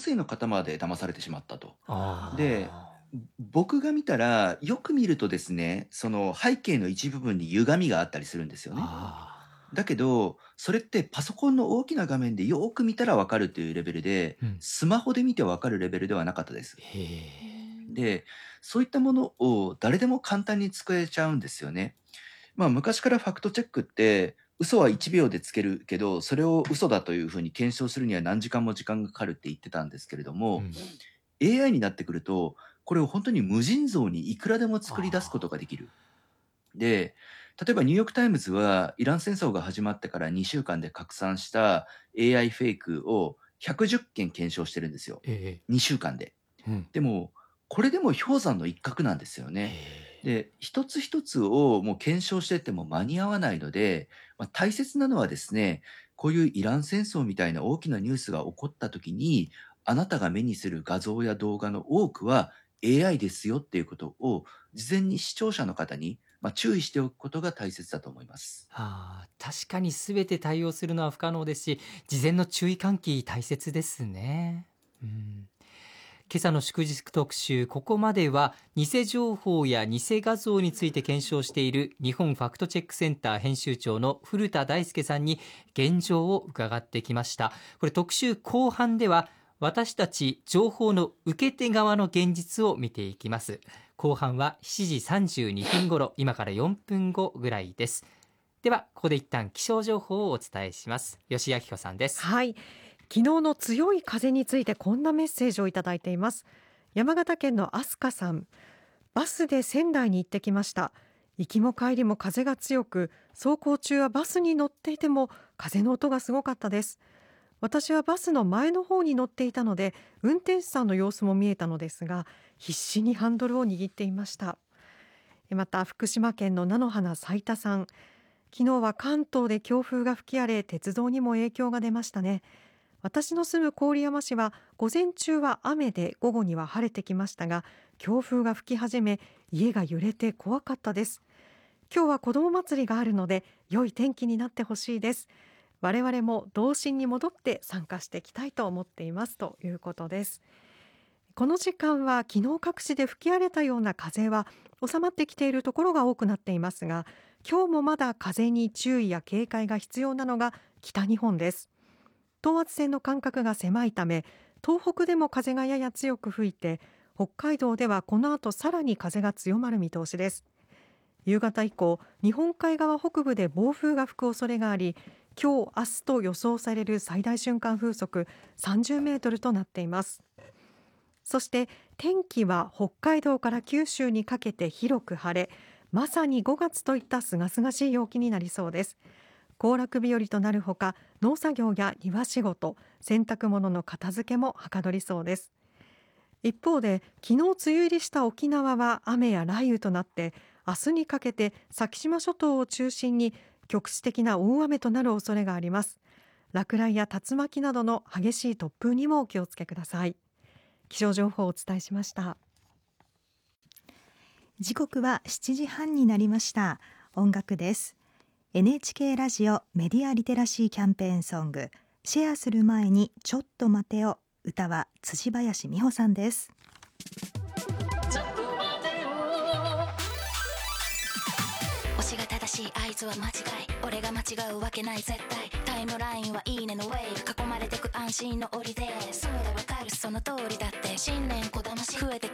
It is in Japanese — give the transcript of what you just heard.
生の方まで騙されてしまったと。で、 あ僕が見たら、よく見るとですね、その背景の一部分に歪みがあったりするんですよね。 あだけど、それってパソコンの大きな画面でよく見たらわかるというレベルで、 うん。 スマホで見てわかるレベルではなかったです。 へえ。 で、そういったものを誰でも簡単に使えちゃうんですよね。昔からファクトチェックって、嘘は1秒でつけるけど、それを嘘だというふうに検証するには何時間も時間がかかるって言ってたんですけれども、 うん。 AI になってくると、これを本当に無尽蔵にいくらでも作り出すことあができる。で、例えばニューヨークタイムズはイラン戦争が始まってから2週間で拡散した AI フェイクを110件検証してるんですよ。 ええ。 2週間で。 うん。 でも、これでも氷山の一角なんですよへね。 え。 で、一つ一つをもう検証してっても間に合わないので、大切なのはですね、こういうイラン戦争みたいな大きなニュースが起こった時に、あなたが目にする画像や動画の多くは AI ですよっていうことを事前に視聴者の方に、注意しておくことが大切だと思います。 確かに全て対応するのは不可能ですし、事前の注意喚起大切ですね。うん。今朝の祝日特集、ここまでは偽情報や偽画像について検証している日本ファクトチェックセンター編集長の古田大輔さんに現状を伺ってきました。これ特集後半では私たち情報の受け手側の現実を見ていきます。後半は7時32分頃、今から4分後ぐらいです。ではここで一旦気象情報をお伝えします。吉明子さんです。 はい、昨日の強い風についてこんなメッセージをいただいています。山形県のアスカさん、バスで仙台に行ってきました。行きも帰りも風が強く、走行中はバスに乗っていても風の音がすごかったです。私はバスの前の方に乗っていたので運転手さんの様子も見えたのですが、必死にハンドルを握っていました。また福島県の菜の花斉田さん、昨日は関東で強風が吹き荒れ、鉄道にも影響が出ましたね。私の住む郡山市は午前中は雨で午後には晴れてきましたが、強風が吹き始め家が揺れて怖かったです。今日は子ども祭りがあるので良い天気になってほしいです。我々も童心に戻って参加していきたいと思っていますということです。この時間は昨日各地で吹き荒れたような風は収まってきているところが多くなっていますが、今日もまだ風に注意や警戒が必要なのが北日本です。等圧線の間隔が狭いため、東北でも風がやや強く吹いて、北海道ではこの後さらに風が強まる見通しです。夕方以降、日本海側北部で暴風が吹く恐れがあり、今日明日と予想される最大瞬間風速30メートルとなっています。そして天気は北海道から九州にかけて広く晴れ、まさに5月といった清々しい陽気になりそうです。行楽日和となるほか、農作業や庭仕事、洗濯物の片付けもはかどりそうです。一方で昨日梅雨入りした沖縄は雨や雷雨となって、明日にかけて先島諸島を中心に局地的な大雨となる恐れがあります。落雷や竜巻などの激しい突風にもお気をつけください。気象情報をお伝えしました。 時刻は7時半になりました。音楽です。 NHK ラジオメディアリテラシーキャンペーンソング、シェアする前にちょっと待てよ。歌は辻林美穂さんです。 推しが正しい合図は間違い、俺が間違うわけない絶対、タイムラインはいいねのウェイ、囲まれてく安心の檻で、そうだわかるその通りだって、新年こだまし増えてく